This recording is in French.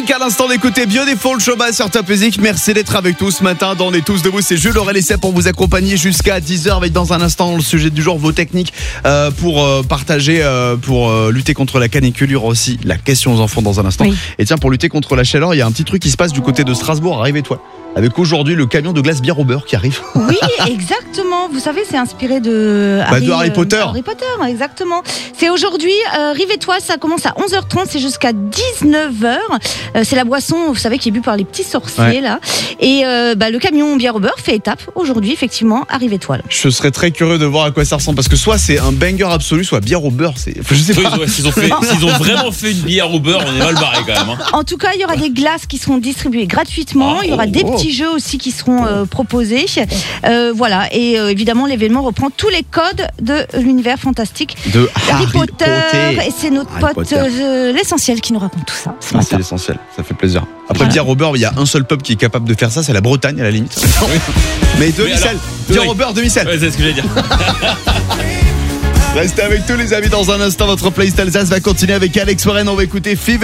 musique à l'instant d'écouter Beautiful Showbiz sur Top Music. Merci d'être avec nous ce matin dans On est tous debout. C'est Jules, Aurel et Seb pour vous accompagner jusqu'à 10h avec dans un instant le sujet du jour, vos techniques pour partager, pour lutter contre la canicule. Il y aura aussi la question aux enfants dans un instant. Oui. Et tiens, pour lutter contre la chaleur, il y a un petit truc qui se passe du côté de Strasbourg à Rive-Étoile. Avec aujourd'hui le camion de glace bière au beurre qui arrive. Oui, exactement. Vous savez, c'est inspiré de Harry Potter. Harry Potter, exactement. C'est aujourd'hui, Rive-Étoile, ça commence à 11h30, c'est jusqu'à 19h. C'est la boisson, vous savez, qui est bu par les petits sorciers, là. Et le camion bière au beurre fait étape aujourd'hui, effectivement, à Rive-Étoile. Je serais très curieux de voir à quoi ça ressemble parce que soit c'est un banger absolu, soit bière au beurre. Je sais pas. S'ils ont vraiment fait une bière au beurre, on est mal barré quand même. En tout cas, il y aura des glaces qui seront distribuées gratuitement. Il y aura des petits jeux aussi qui seront proposés. Voilà. Et évidemment, l'événement reprend tous les codes de l'univers fantastique De Harry Potter. Et c'est notre Harry pote Potter. l'essentiel qui nous raconte tout ça ce C'est matin. l'essentiel, ça fait plaisir. Après bière au beurre, il y a un seul pub qui est capable de faire ça, c'est la Bretagne à la limite. Mais demi-sel, bière au beurre, demi-sel. Ouais, c'est ce que j'allais dire. Restez avec tous les amis dans un instant, votre playlist Alsace va continuer avec Alex Warren, on va écouter Fever.